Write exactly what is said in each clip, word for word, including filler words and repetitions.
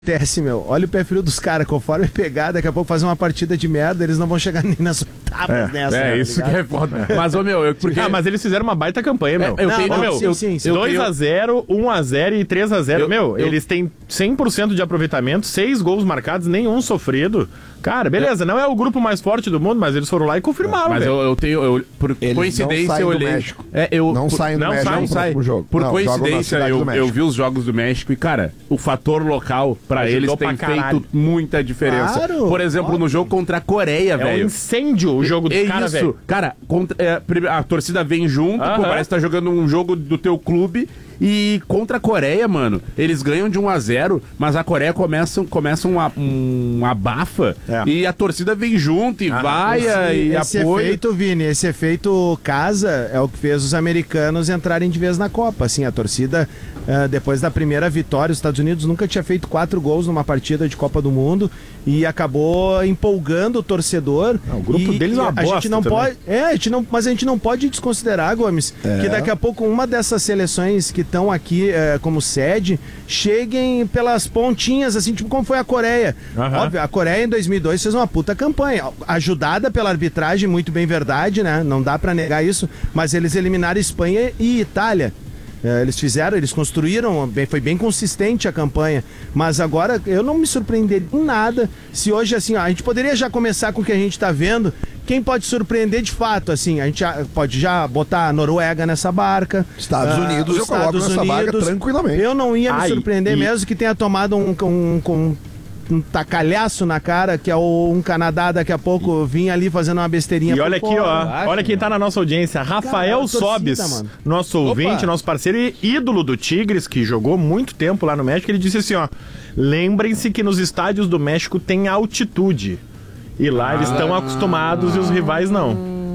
Acontece, meu. Olha o pé frio dos caras. Conforme pegar, daqui a pouco fazer uma partida de merda, eles não vão chegar nem nas oitavas é, nessa. É, né, isso tá que é foda. Mas, ô, meu, eu, porque... Ah, mas eles fizeram uma baita campanha, meu. É, eu não, tenho, não, meu, sim, eu, sim, sim. dois a zero, um a zero e três a zero. Eu, meu, eu, eles têm cem por cento de aproveitamento, seis gols marcados, nenhum sofrido. Cara, beleza, não é o grupo mais forte do mundo, mas eles foram lá e confirmaram. Mas eu, eu tenho, eu, por Eles coincidência, eu olhei. Do México. É, eu, não por, saem do não México. sai, Não sai. Jogo. Por não, coincidência, eu, eu vi os jogos do México e, cara, o fator local pra Ajudou eles pra tem caralho. feito muita diferença. Claro, por exemplo, óbvio. no jogo contra a Coreia, É um velho. incêndio o jogo do É cara, isso, velho. cara, contra, é, prime- a torcida vem junto, Aham. pô, parece que tá jogando um jogo do teu clube. E contra a Coreia, mano, eles ganham de um a zero, mas a Coreia começa, começa um, a- um abafa É. e a torcida vem junto e vai e esse apoia. efeito, Vini, esse efeito casa é o que fez os americanos entrarem de vez na Copa. Assim, a torcida, eh, depois da primeira vitória, os Estados Unidos nunca tinha feito quatro gols numa partida de Copa do Mundo e acabou empolgando o torcedor. Não, o grupo E- deles é uma e a gente bosta não também. pode, é, a gente não, mas a gente não pode desconsiderar, Gomes, que daqui a pouco uma dessas seleções que estão aqui eh, como sede cheguem pelas pontinhas, assim, tipo como foi a Coreia. Aham. Óbvio, a Coreia em dois mil e dois fez uma puta campanha, ajudada pela arbitragem, muito bem verdade, né? Não dá pra negar isso, mas eles eliminaram Espanha e Itália. É, eles fizeram, eles construíram, bem, foi bem consistente a campanha, mas agora eu não me surpreenderia em nada se hoje, assim, ó, a gente poderia já começar com o que a gente tá vendo. Quem pode surpreender de fato, assim, a gente já, pode já botar a Noruega nessa barca. Estados ah, Unidos, os eu coloco Estados nessa barca Unidos. tranquilamente. Eu não ia me Ai, surpreender e- mesmo que tenha tomado um, um, um, um tacalhaço na cara, que é o, um Canadá daqui a pouco vinha ali fazendo uma besteirinha. E olha por aqui, fora. ó. acho, Olha quem tá na nossa audiência. Rafael Cara, torcida, Sobis, mano. nosso ouvinte, nosso parceiro e ídolo do Tigres, que jogou muito tempo lá no México. Ele disse assim, ó. Lembrem-se que nos estádios do México tem altitude. E lá eles estão acostumados e os rivais não.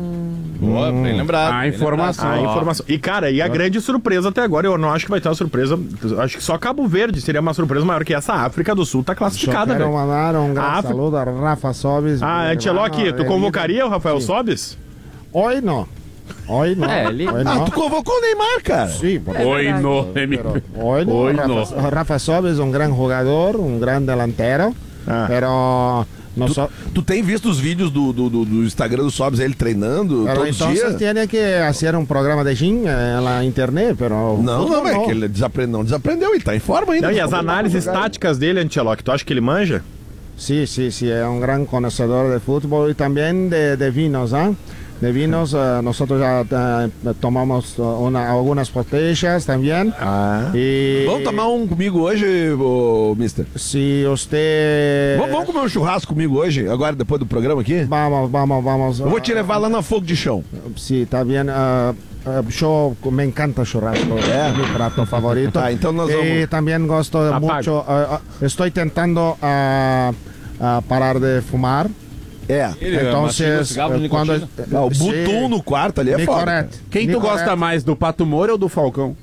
Boa, bem lembrado. A bem informação. A informação. E, cara, e a grande surpresa até agora, eu não acho que vai ter uma surpresa. Acho que só Cabo Verde seria uma surpresa maior que essa. A África do Sul tá Só classificada, quero velho. mandar um grande A África- saludo a Rafa Sobis. Ah, Ancelotti, tu convocaria o Rafael Sobis? Hoje não. Hoje não. É, ele- Hoje Ah, não. tu convocou o Neymar, cara. Sim, por Oi, no. Hoy no, Hoy Rafa, no. Rafa Sobis es un gran jugador, un gran delantero, Ah. pero, no so- Tu tem visto os vídeos do, do, do- do Instagram do Sobs, ele treinando pero todos os entonces dias? tiene que hacer un programa de gym en la internet, pero... Não, fútbol não, é que ele desaprendeu, não desaprendeu, ele tá em forma ainda. Não, e as Não, análises jogar. táticas dele, Ancelotti, tu acha que ele manja? Sí, sí, sí, es un gran conocedor de fútbol y también de, de vinos, ¿ah? De vinos, eh, nosotros ya eh, tomamos eh, una- algunas botellas también. Ah. Y Vamos tomar um comigo hoje, ô, mister? si usted... Vamos, vamos comer um churrasco comigo hoje, agora depois do programa aqui? Vamos, vamos, vamos. Eu vou te levar lá na Fogo de Chão. Sí, está bien. ah, ah, yo me encanta churrasco, es mi plato favorito. Ah, entonces nos Y vamos. también gosto de Apago. mucho. ah, ah, estoy intentando ah, ah, parar de fumar. É. Ele mastigou Entonces, cigarro de eh, cuando nicotina. Ah, o sí, Butum no quarto ali é foda. Nicorette. Quem tu Nicorette. gosta mais, do Pato Moura ou do Falcão?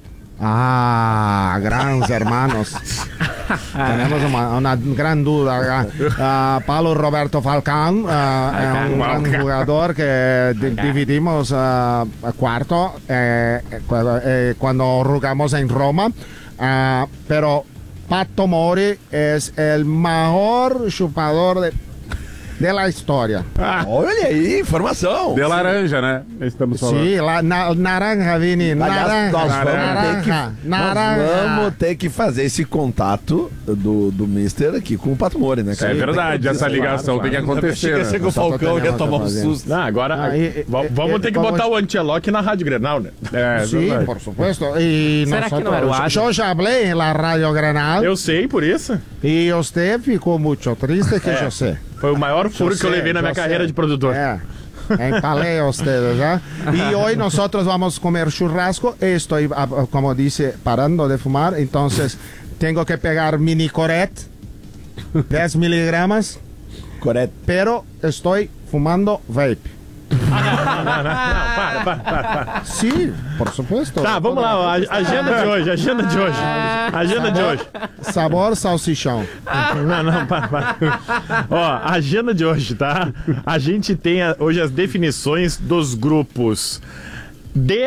Ah, grandes hermanos. Tenemos una, una gran duda. Ah, ah, Paulo Roberto Falcán ah, es un gran jugador que di- dividimos ah, a cuarto eh, cuando, eh, cuando jugamos en Roma. Ah, pero Pato Mori es el mejor chupador de, de la historia. Olha aí, informação. De laranja, né? Estamos falando. Sí, la na- naranja, Vini. Aliás, Naranja, nós vamos, ter naranja, que, nós naranja. vamos ter que fazer esse contato do, do mister aqui com o Pato Mori, né, cara? É verdade, essa ligação tem que acontecer. Achei que né? o Falcão ia Tá tomar um fazendo. susto. Não, agora Ah, e- va- e- vamos e- ter que vamos- botar o Ancelotti na Rádio Grenal, né? É, Sí, verdade. por supuesto. Y ¿Será que no era o nosotros, Adam? yo ya hablé en la Radio Granal Eu sei, por isso. y usted ficou muito triste que É. yo sé. Foi o maior furo que eu sé, levei na yo minha sé. carreira de produtor. É. Empalé ustedes, ¿ya? Y hoy nosotros vamos a comer churrasco. Estoy, ah, como dice, parando de fumar. Entonces, tengo que pegar mini Nicorette, diez miligramas, Correto. pero estoy fumando vape. Não, não, para, para, para, para. Sí, por supuesto. Tá, vamos lá, ó, a agenda de hoje, agenda de hoje. Agenda de hoje. Sabor salsichão. Não, não, para, para. Ó, agenda de hoje, tá? A gente tem a- hoje as definições dos grupos D,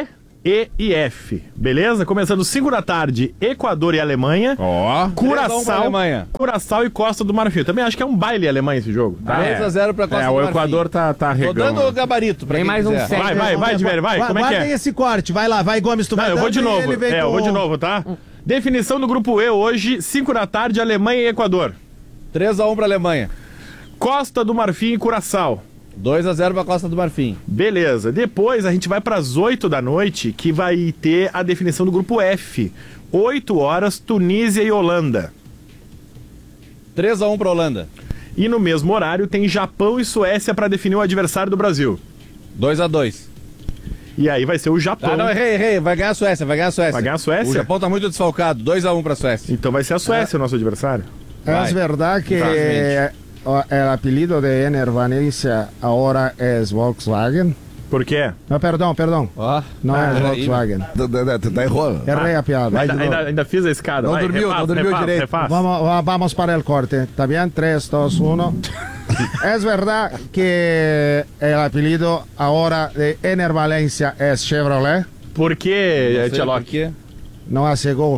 E e F, beleza? Começando cinco da tarde, Equador e Alemanha. Ó. Curaçao, Alemanha. Curaçao e Costa do Marfim. Também acho que é um baile Alemanha esse jogo. Tá? três a zero pra Costa É, do o Marfim. Equador tá, tá Tô regando. dando o gabarito pra Tem quem mais um quiser. sete. Vai, vai, vai, Diverio, vai. Como é que Guardem é? esse corte, vai lá, vai Gomes, tu Não, vai eu vou dando de e novo. ele vem É, eu com- vou de novo, tá? Definição do grupo E hoje, cinco da tarde, Alemanha e Equador. três a um pra Alemanha. Costa do Marfim e Curaçao. dois a zero pra Costa do Marfim. Beleza. Depois a gente vai para as oito da noite, que vai ter a definição do grupo F. oito horas, Tunísia e Holanda. três a um pra Holanda. E no mesmo horário tem Japão e Suécia para definir o adversário do Brasil. dois a dois. E aí vai ser o Japão. Ah, não, errei, errei. Vai ganhar a Suécia, vai ganhar a Suécia. Vai ganhar a Suécia? O Japão tá muito desfalcado. dois a um pra Suécia. Então vai ser a Suécia o nosso adversário. Vai. Es verdad que Infelizmente. o- el apellido de Ener Valencia ahora es Volkswagen. Por quê? No, perdão, perdão. Ó. Não Ah, é peraí. Volkswagen. Tu tá, tá, tá errou. Errei a piada. Vai de Ainda, novo. ainda, ainda fiz a escada. Não vai, dormiu, refaz, não dormiu refaz, direito. refaz. Vamos, va- vamos para el corte. ¿Está bien? tres, dos, uno. Es verdad que el apellido ahora de Ener Valencia es Chevrolet. Por quê, Não sei Tia por Loki? quê. Não hace gol.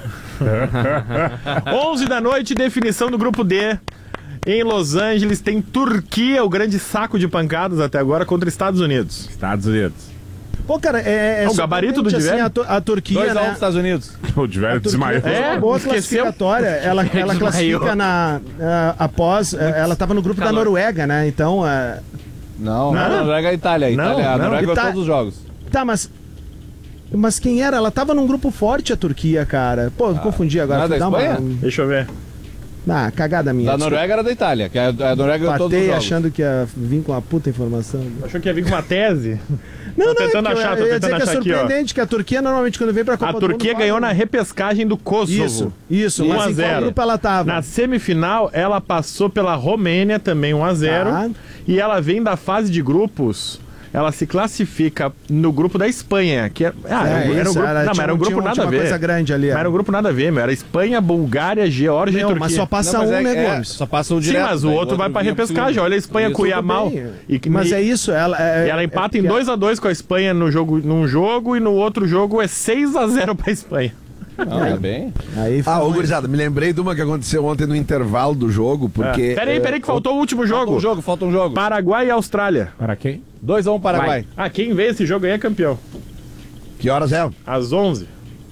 onze da noite, definição do grupo D. Em Los Angeles tem Turquia, o grande saco de pancadas até agora, contra Estados Unidos. Estados Unidos. Pô, cara, é, é o gabarito do surpreendente, Diverio? assim, a, Tu- a Turquia, dois a um né? pros Estados Unidos. O Diverio desmaiou. É, Uma boa esqueceu. classificatória. Ela, ela classifica na, ah, após. ah, ela estava no grupo da Noruega, né? Então. ah, Não, Não. a Noruega é a Itália. A Não, Itália, a não. Noruega ganhou Ita- todos os jogos. tá, mas. Mas quem era? Ela tava num grupo forte, a Turquia, cara. Pô, eu confundi agora. não é Fui da dar uma- Espanha? Deixa eu ver. Ah, cagada minha. Da desculpa. Noruega era da Itália, que a, a Noruega ganhou todos os Patei jogos. achando que ia vir com uma puta informação. Achou que ia vir com uma tese? Não, Tô tentando é que eu- achar, tô eu ia tentando dizer que é achar aqui, ó. surpreendente que a Turquia, normalmente, quando vem pra Copa A do Turquia Mundo, ganhou fala- na repescagem do Kosovo. Isso, isso. um Mas a em qual zero. grupo ela tava? Na semifinal, ela passou pela Romênia, também um a zero. Tá. E ela vem da fase de grupos. Ela se classifica no grupo da Espanha, que era, ah, É, era, um- era um isso, grupo, era- não, mas tinha era um um- grupo tinha um- nada tinha a uma ver. coisa grande ali, Mas é. era um grupo nada a ver, meu. Era Espanha, Bulgária, Geórgia e Meu, Turquia. mas só passa Não, mas um, é- né, é, Gomes? só passa o Sim, direto. mas o daí outro vai pra vinha pro repescagem. segundo. Olha a Espanha Isso, com o tudo Yamal. bem. E, que- Mas e- é isso, ela... É, e ela empata é, em dois a dois com a Espanha no jogo, num jogo e no outro jogo é seis a zero pra Espanha. Não, é bem. Aí fica Ah, ô muito- gurizada, me lembrei de uma que aconteceu ontem no intervalo do jogo, porque... Peraí, é, peraí, que faltou o último Falta jogo. um jogo, falta um jogo. Paraguai e Austrália. Para quem? dois a um Paraguai. Ah, quem vê esse jogo aí é campeão. Que horas é? Às onze.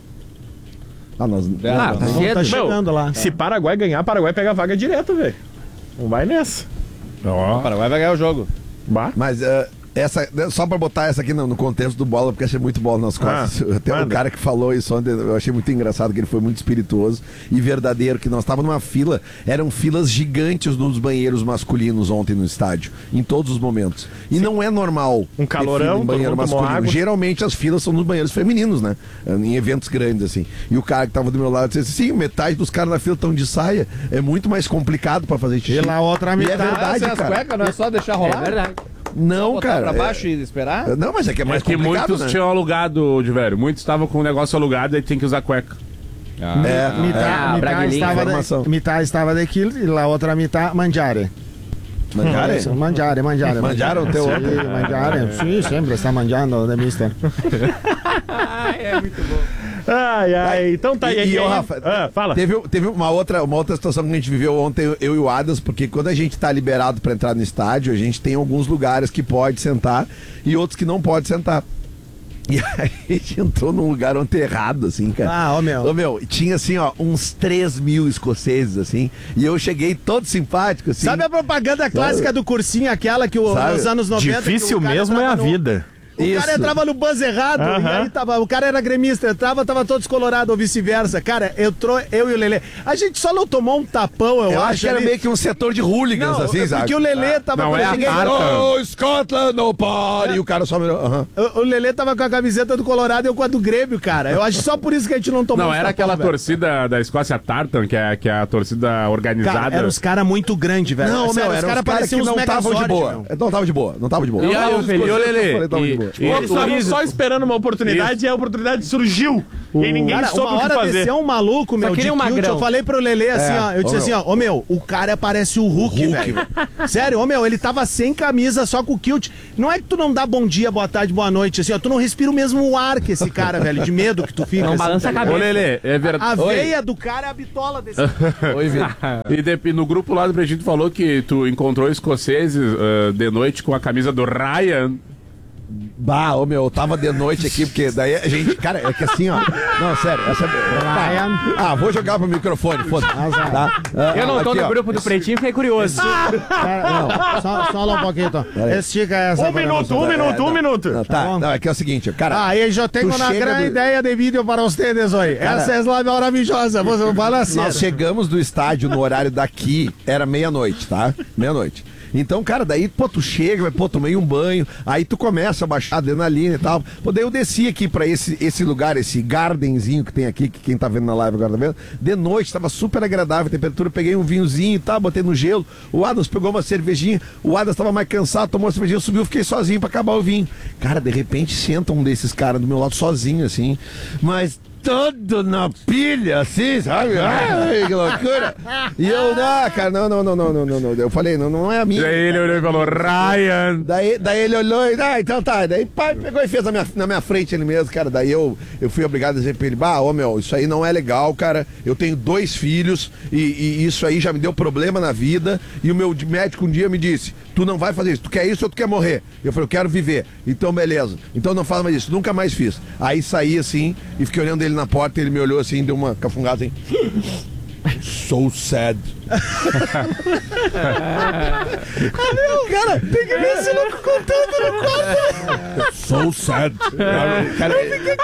Ah, nós... Ah, tá Tá cedo. chegando lá. Se Paraguai ganhar, Paraguai pega a vaga direto, velho. Não vai nessa. Ó. O Paraguai vai ganhar o jogo. Bah. Mas é, essa, só pra botar essa aqui no, no contexto do bola, porque achei muito bola nas costas. Ah, Até o manda. cara que falou isso ontem, eu achei muito engraçado, que ele foi muito espirituoso e verdadeiro, que nós estávamos numa fila, eram filas gigantes nos banheiros masculinos ontem no estádio, em todos os momentos. E não é normal Um ter calorão, fila em todo banheiro mundo tomou masculino. água. Geralmente as filas são nos banheiros femininos, né? Em eventos grandes, assim. E o cara que tava do meu lado disse assim, sim, metade dos caras na fila estão de saia, é muito mais complicado pra fazer xixi. Pela outra E é metade. verdade, sem as cara. cuecas, não é só deixar rolar? É verdade. Não, Botar cara. pra baixo é- e esperar? Não, mas é que é É mais que complicado, muitos né? tinham alugado, de velho. Muitos estavam com o negócio alugado e tem que usar cueca. Ah, É, Mitad, Ah, mitad Braguilhinho, estava informação. de, mitad estava de kill e a outra mitad mangiare. Mangiare? Isso, Mangiare, mangiare. Mangiare o teu Sim, outro? mangiare. Sim, sempre está mangiando de mister. Ai, ai. Então tá E, aí. e, ô, Rafa, Ah, fala. Teve, teve uma, outra, uma outra situação que a gente viveu ontem, eu e o Adas, porque quando a gente tá liberado pra entrar no estádio, a gente tem alguns lugares que pode sentar e outros que não pode sentar. E aí a gente entrou num lugar ontem errado, assim, cara. Ah, ó, meu. Ô, meu, e tinha assim, ó, uns três mil escoceses, assim, e eu cheguei todo simpático, assim. Sabe a propaganda clássica do cursinho, aquela que o, Sabe? nos anos noventa... Difícil que o cara mesmo é a entrava no- vida. O cara Isso. entrava no bus errado, Aham. e aí tava, o cara era gremista, entrava, tava todo descolorado, ou vice-versa. Cara, entrou eu e o Lelê. A gente só não tomou um tapão, eu, Eu acho. acho que era ali. meio que um setor de hooligans, Não, assim, sabe? porque o Lelê tava... Não, quando é eu a cheguei- carta. Oh, Scotland, no party! E o cara só mirou. aham. O, o Lelê tava com a camiseta do Colorado e eu com a do Grêmio, cara. Eu acho só por isso que a gente não tomou Não, um era tapão, aquela velho. torcida da Escócia Tartan, que é, que é a torcida organizada. Cara, eram os caras muito grandes, velho. Não, Sério, meu, os eram caras os caras que pareciam uns não estavam de Megazord, boa. meu. Não estavam de boa, não estavam de boa. E Não aí, tavam ô, os Felipe, ô, escoceses, Lelê, eu falei, tavam de e, jogo. Tipo, eles estavam só esperando uma oportunidade Isso. e a oportunidade surgiu. E ninguém Cara, soube uma o que hora fazer. desceu um maluco, meu, de queria um kilt, magrão. eu falei pro Lelê assim, ó, eu disse Ô, assim, ó, ô meu, o cara parece o Hulk, velho. Sério, ô meu, ele tava sem camisa, só com o kilt. Não é que tu não dá bom dia, boa tarde, boa noite, assim, ó, tu não respira o mesmo ar que esse cara, velho, de medo que tu fica. Não assim, balança a tá cabeça. Ô, Lelê, é verdade. A veia do cara é a bitola desse cara. Oi, Vitor. E de- no grupo lá do Pretinho falou que tu encontrou escoceses ah, de noite com a camisa do Ryan. Bah, ô meu, eu tava de noite aqui, porque daí a gente. Cara, é que assim, ó. Não, sério, essa. Ryan. Ah, vou jogar pro microfone, foda-se. Tá? Ah, Eu não tô aqui, no ó. grupo do Pretinho, fiquei curioso. Cara, não, só, só lá um pouquinho, então. Estica essa. Um minuto, um programação. minuto, um minuto. Não, tá, bom. não, é que é o seguinte, ó, cara. Ah, eu já tenho Tu uma chega grande do- ideia de vídeo para vocês hoje. Essa é a maravilhosa, você fala assim. Nós chegamos do estádio no horário daqui, era meia-noite, tá? Meia-noite. Então, cara, daí, pô, tu chega, vai, pô, tomei um banho, aí tu começa a baixar a adrenalina e tal. Pô, daí eu desci aqui pra esse, esse lugar, esse gardenzinho que tem aqui, que quem tá vendo na live agora tá vendo. De noite, tava super agradável a temperatura, peguei um vinhozinho e tal, botei no gelo. O Adams pegou uma cervejinha, o Adams tava mais cansado, tomou uma cervejinha, subiu, fiquei sozinho pra acabar o vinho. Cara, de repente senta um desses caras do meu lado sozinho, assim, mas todo na pilha, assim, sabe? Ai, que loucura! E eu, ah, cara, não, não, não, não, não, não, não. Eu falei, não, não é a minha. E aí ele olhou e falou, Ryan. Daí, daí ele olhou e, ah, então tá. Daí pai pegou e fez na minha, na minha frente ele mesmo, cara. Daí eu, eu fui obrigado a dizer pra ele, bah, ô meu, isso aí não é legal, cara. Eu tenho dois filhos e, e isso aí já me deu problema na vida. E o meu médico um dia me disse, tu não vai fazer isso, tu quer isso ou tu quer morrer? Eu falei, eu quero viver. Então, beleza. Então não faz mais isso. Nunca mais fiz. Aí saí assim e fiquei olhando ele na porta, ele me olhou assim, deu uma cafungada assim. So sad. Cara, tem que ver esse louco contando no quarto. So sad. Cara,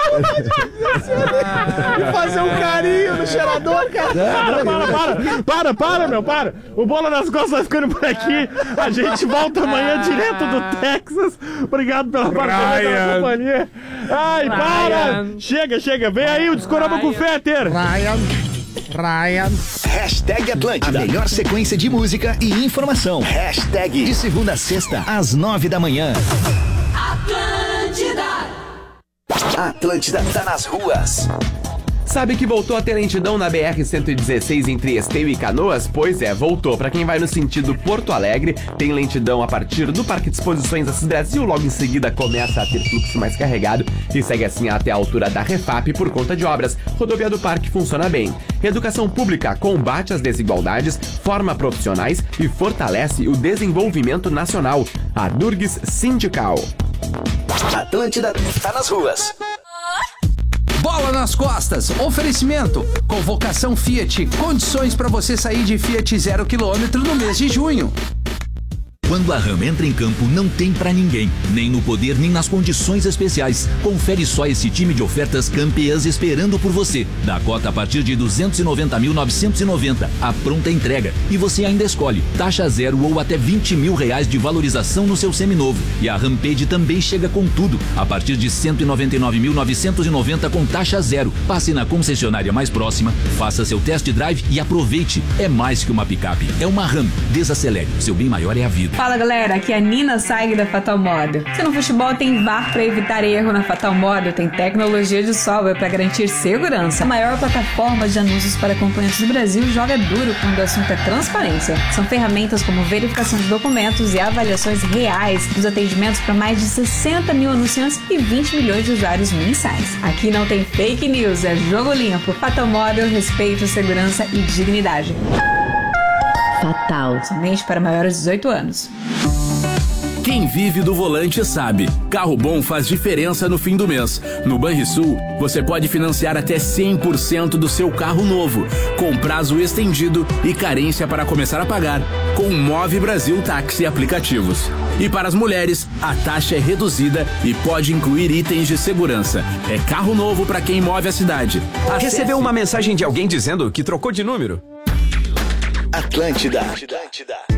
E fazer um carinho no cheirador, cara. Para, para, para, para, para, meu, para. O Bola nas Costas vai ficando por aqui. A gente volta amanhã direto do Texas. Obrigado pela parceria, pela companhia. Ai, para. Chega, chega. Vem aí o Discorama com o Fetter. Ryan. Ryan. Hashtag Atlântida. A melhor sequência de música e informação. Hashtag de segunda a sexta, às nove da manhã. Atlântida. Atlântida tá nas ruas. Sabe que voltou a ter lentidão na B R cento e dezesseis entre Esteio e Canoas? Pois é, voltou. Pra quem vai no sentido Porto Alegre, tem lentidão a partir do Parque de Exposições Assis Brasil. Logo em seguida começa a ter fluxo mais carregado e segue assim até a altura da Refap por conta de obras. Rodovia do Parque funciona bem. Educação pública combate as desigualdades, forma profissionais e fortalece o desenvolvimento nacional. A Durgues Sindical. Atlântida tá nas ruas. Bola nas costas, oferecimento, convocação Fiat, condições para você sair de Fiat zero quilômetro no mês de junho. Quando a Ram entra em campo, não tem pra ninguém, nem no poder, nem nas condições especiais. Confere só esse time de ofertas campeãs esperando por você. Dakota a partir de duzentos e noventa mil novecentos e noventa, a pronta entrega. E você ainda escolhe taxa zero ou até vinte mil reais de valorização no seu seminovo. E a Rampage também chega com tudo, a partir de cento e noventa e nove mil novecentos e noventa com taxa zero. Passe na concessionária mais próxima, faça seu test drive e aproveite. É mais que uma picape, é uma Ram. Desacelere, seu bem maior é a vida. Fala galera, aqui é a Nina Saig da Fatal Model. Se no futebol tem V A R para evitar erro, na Fatal Model tem tecnologia de software para garantir segurança. A maior plataforma de anúncios para acompanhantes do Brasil joga duro quando o assunto é transparência. São ferramentas como verificação de documentos e avaliações reais dos atendimentos para mais de sessenta mil anunciantes e vinte milhões de usuários mensais. Aqui não tem fake news, é jogo limpo. Fatal Model, respeito, segurança e dignidade. Fatal. Somente para maiores de dezoito anos. Quem vive do volante sabe. Carro bom faz diferença no fim do mês. No Banrisul, você pode financiar até cem por cento do seu carro novo, com prazo estendido e carência para começar a pagar, com Move Brasil Táxi Aplicativos. E para as mulheres, a taxa é reduzida e pode incluir itens de segurança. É carro novo para quem move a cidade. Acesse... Recebeu uma mensagem de alguém dizendo que trocou de número? Atlântida. Atlântida.